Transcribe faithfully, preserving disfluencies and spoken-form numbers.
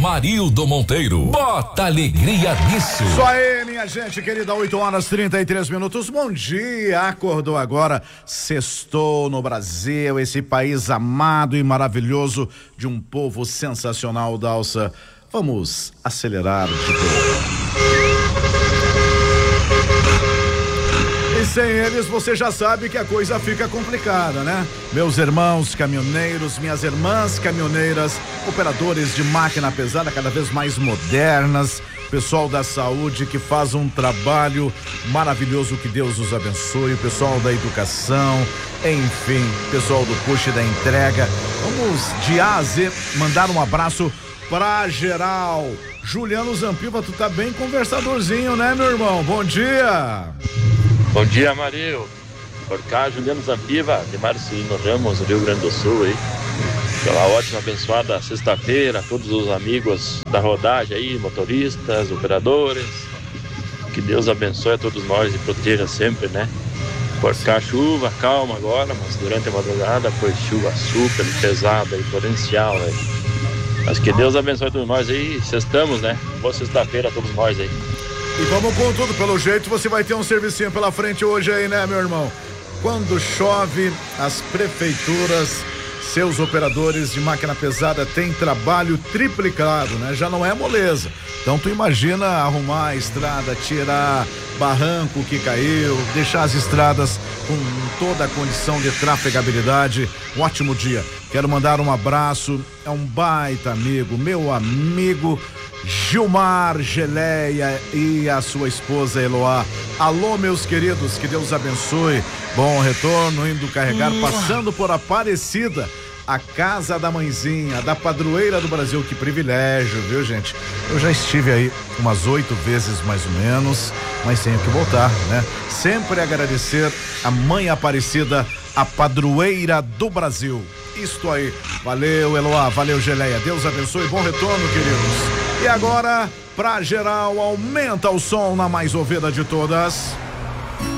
Marildo Monteiro. Bota alegria nisso. Só aí, minha gente querida, oito horas trinta e três minutos. Bom dia, acordou agora, sextou no Brasil, esse país amado e maravilhoso de um povo sensacional, Dalsa. Vamos acelerar de novo. E sem eles você já sabe que a coisa fica complicada, né? Meus irmãos caminhoneiros, minhas irmãs caminhoneiras, operadores de máquina pesada cada vez mais modernas, pessoal da saúde que faz um trabalho maravilhoso, que Deus os abençoe, o pessoal da educação, enfim, pessoal do push da entrega. Vamos de A a Z mandar um abraço pra geral. Juliano Zampiva, tu tá bem conversadorzinho, né, meu irmão? Bom dia. Bom dia, Maril. Por cá, Juliano Zampiva, de Marcelino Ramos, Rio Grande do Sul, aí. Pela ótima, abençoada sexta-feira, todos os amigos da rodagem aí, motoristas, operadores. Que Deus abençoe a todos nós e proteja sempre, né? Por cá, chuva, calma agora, mas durante a madrugada foi chuva super pesada e torrencial, aí. Mas que Deus abençoe a todos nós aí, sextamos, né? Boa sexta-feira a todos nós aí. E vamos com tudo, pelo jeito você vai ter um servicinho pela frente hoje aí, né, meu irmão? Quando chove, as prefeituras, seus operadores de máquina pesada têm trabalho triplicado, né? Já não é moleza. Então tu imagina arrumar a estrada, tirar barranco que caiu, deixar as estradas com toda a condição de trafegabilidade. Um ótimo dia. Quero mandar um abraço, é um baita amigo, meu amigo Gilmar Geleia e a sua esposa Eloá. Alô, meus queridos, que Deus abençoe. Bom retorno, indo carregar, passando por Aparecida, a casa da mãezinha, da padroeira do Brasil. Que privilégio, viu, gente? Eu já estive aí umas oito vezes mais ou menos, mas tenho que voltar, né? Sempre agradecer a mãe Aparecida, a padroeira do Brasil. Isto aí. Valeu, Eloá, valeu, Geleia. Deus abençoe, bom retorno, queridos. E agora, pra geral, aumenta o som na mais ouvida de todas.